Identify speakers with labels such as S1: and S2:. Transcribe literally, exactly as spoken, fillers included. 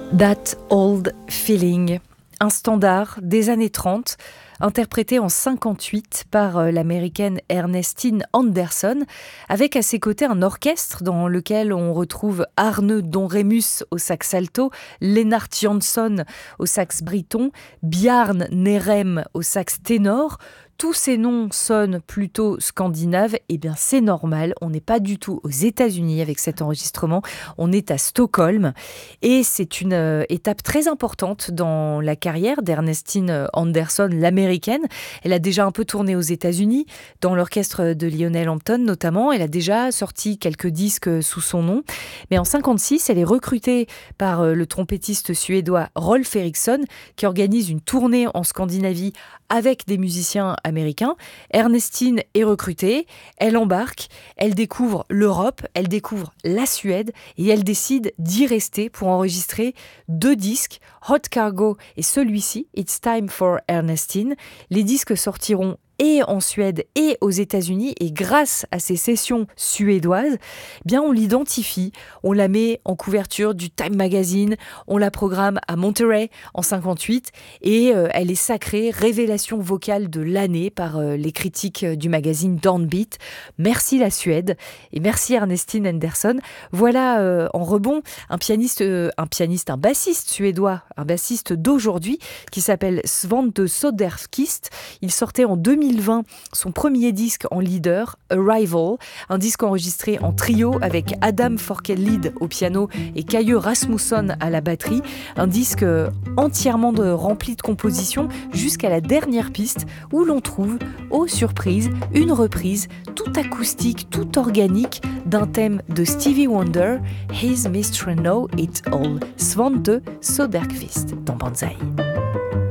S1: That Old Feeling, un standard des années trente, interprété en cinquante-huit par euh, l'américaine Ernestine Anderson, avec à ses côtés un orchestre dans lequel on retrouve Arne Donremus au sax alto, Lennart Jansson au sax baryton, Bjarne Nerem au sax ténor. Tous ces noms sonnent plutôt scandinaves, et bien c'est normal, on n'est pas du tout aux États-Unis avec cet enregistrement, on est à Stockholm et c'est une euh, étape très importante dans la carrière d'Ernestine Anderson, l'américaine. Elle a déjà un peu tourné aux États-Unis, dans l'orchestre de Lionel Hampton notamment, elle a déjà sorti quelques disques sous son nom, mais en cinquante-six, elle est recrutée par euh, le trompettiste suédois Rolf Eriksson qui organise une tournée en Scandinavie avec des musiciens américains. Ernestine est recrutée, elle embarque, elle découvre l'Europe, elle découvre la Suède et elle décide d'y rester pour enregistrer deux disques, Hot Cargo et celui-ci, It's Time for Ernestine. Les disques sortiront et en Suède et aux États-Unis, et grâce à ces sessions suédoises, eh bien on l'identifie, on la met en couverture du Time Magazine, on la programme à Monterey en cinquante-huit et euh, elle est sacrée révélation vocale de l'année par euh, les critiques du magazine Downbeat. Merci la Suède et merci Ernestine Anderson. Voilà euh, en rebond un pianiste, euh, un pianiste, un bassiste suédois, un bassiste d'aujourd'hui qui s'appelle Svante Söderqvist. Il sortait en deux mille vingt son premier disque en leader, Arrival, un disque enregistré en trio avec Adam Forkel-Lid au piano et Kaye Rasmussen à la batterie, un disque entièrement de, rempli de compositions jusqu'à la dernière piste où l'on trouve, aux surprises, une reprise tout acoustique, tout organique d'un thème de Stevie Wonder, His Mistress Know It All, Svante Söderqvist dans Banzai.